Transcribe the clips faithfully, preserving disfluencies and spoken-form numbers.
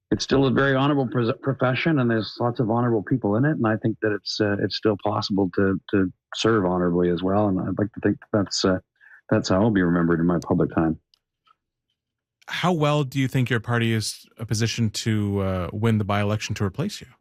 it's still a very honorable pres- profession, and there's lots of honorable people in it. And I think that it's uh, it's still possible to to serve honorably as well. And I'd like to think that that's uh, that's how I'll be remembered in my public time. How well do you think your party is positioned to uh, win the by-election to replace you?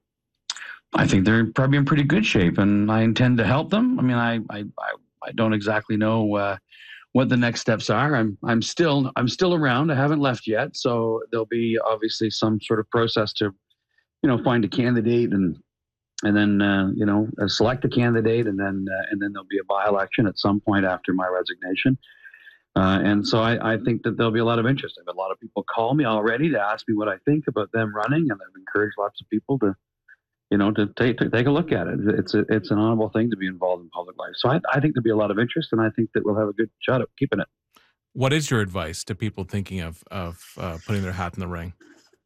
I think they're probably in pretty good shape, and I intend to help them. I mean, I I, I, I don't exactly know uh, what the next steps are. I'm I'm still I'm still around. I haven't left yet, so there'll be obviously some sort of process to, you know, find a candidate and and then uh, you know uh, select a candidate, and then uh, and then there'll be a by-election at some point after my resignation. Uh, and so I, I think that there'll be a lot of interest. I've had a lot of people call me already to ask me what I think about them running, and I've encouraged lots of people to, you know, to take to take a look at it. It's a, it's an honorable thing to be involved in public life. So I, I think there'll be a lot of interest, and I think that we'll have a good shot at keeping it. What is your advice to people thinking of of uh, putting their hat in the ring?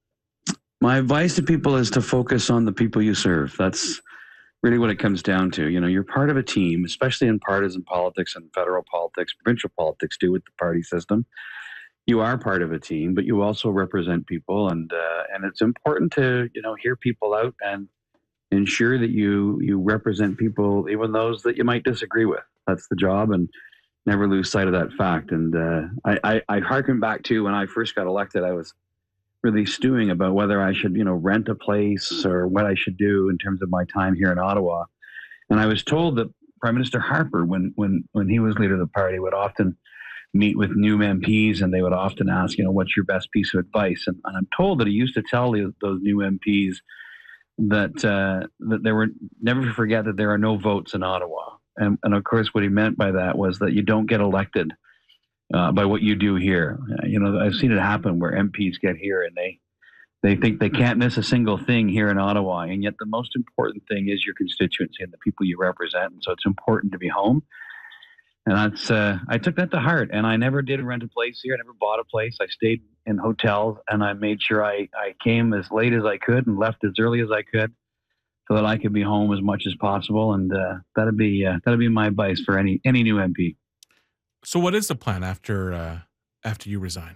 My advice to people is to focus on the people you serve. That's really what it comes down to. You know, you're part of a team, especially in partisan politics and federal politics, provincial politics do with the party system. You are part of a team, but you also represent people, and uh, and it's important to, you know, hear people out and ensure that you you represent people, even those that you might disagree with. That's the job, and never lose sight of that fact. And uh, I, I I harken back to when I first got elected. I was really stewing about whether I should, you know, rent a place or what I should do in terms of my time here in Ottawa. And I was told that Prime Minister Harper, when when when he was leader of the party, would often meet with new M Ps, and they would often ask, you know, what's your best piece of advice? And, and I'm told that he used to tell those new M Ps that uh, that there were, never forget that there are no votes in Ottawa. And, and of course, what he meant by that was that you don't get elected Uh, by what you do here. Uh, you know, I've seen it happen where M Ps get here and they they think they can't miss a single thing here in Ottawa, and yet the most important thing is your constituency and the people you represent. And so it's important to be home. And that's uh, I took that to heart, and I never did rent a place here. I never bought a place. I stayed in hotels, and I made sure I, I came as late as I could and left as early as I could, so that I could be home as much as possible. And uh, that'd be uh, that'd be my advice for any any new M P. So what is the plan after uh, after you resign?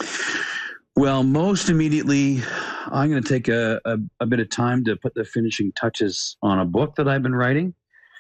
Well, most immediately, I'm going to take a, a, a bit of time to put the finishing touches on a book that I've been writing.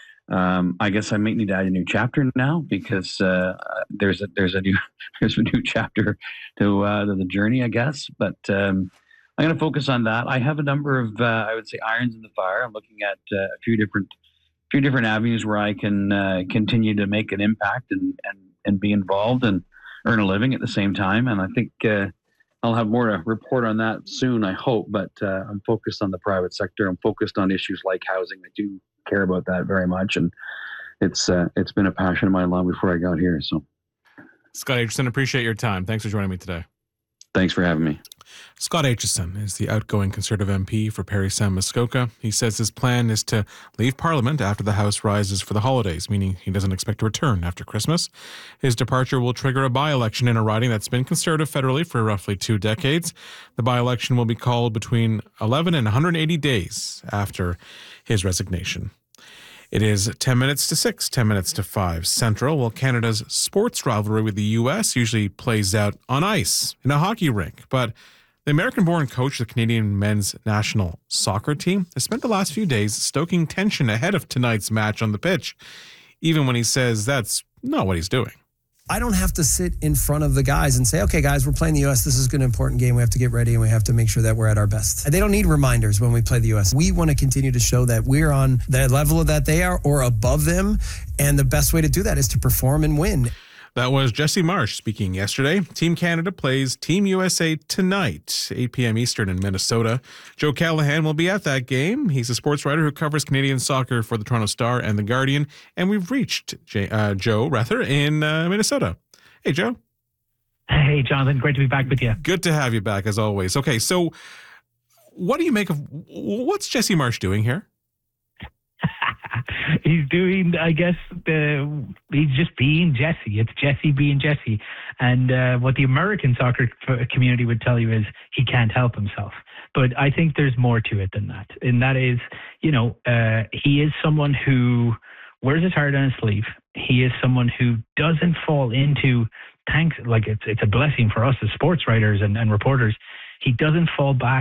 Um, I guess I might need to add a new chapter now, because uh, there's a there's a new there's a new chapter to, uh, to the journey, I guess. But um, I'm going to focus on that. I have a number of uh, I would say irons in the fire. I'm looking at uh, a few different few different avenues where I can uh, continue to make an impact and and and be involved and earn a living at the same time. And I think uh, I'll have more to report on that soon, I hope. But uh, I'm focused on the private sector. I'm focused on issues like housing. I do care about that very much. And it's uh, it's been a passion of mine long before I got here. So, Scott Aitchison, appreciate your time. Thanks for joining me today. Thanks for having me. Scott Aitchison is the outgoing Conservative M P for Parry Sound Muskoka. He says his plan is to leave Parliament after the House rises for the holidays, meaning he doesn't expect to return after Christmas. His departure will trigger a by-election in a riding that's been Conservative federally for roughly two decades. The by-election will be called between eleven and one hundred eighty days after his resignation. It is ten minutes to six, ten minutes to five Central. Well, Canada's sports rivalry with the U S usually plays out on ice in a hockey rink. But the American-born coach of the Canadian men's national soccer team has spent the last few days stoking tension ahead of tonight's match on the pitch, even when he says that's not what he's doing. I don't have to sit in front of the guys and say, okay, guys, we're playing the U S. This is an important game. We have to get ready and we have to make sure that we're at our best. They don't need reminders when we play the U S. We want to continue to show that we're on the level that they are or above them. And the best way to do that is to perform and win. That was Jesse Marsh speaking yesterday. Team Canada plays Team U S A tonight, eight p.m. Eastern in Minnesota. Joe Callahan will be at that game. He's a sports writer who covers Canadian soccer for the Toronto Star and the Guardian. And we've reached J- uh, Joe, rather, in uh, Minnesota. Hey, Joe. Hey, Jonathan. Great to be back with you. Good to have you back, as always. Okay, so what do you make of, what's Jesse Marsh doing here? He's doing, I guess, the, he's just being Jesse. It's Jesse being Jesse. And uh, what the American soccer community would tell you is he can't help himself. But I think there's more to it than that. And that is, you know, uh, he is someone who wears his heart on his sleeve. He is someone who doesn't fall into, thanks, like it's, it's a blessing for us as sports writers and, and reporters. He doesn't fall back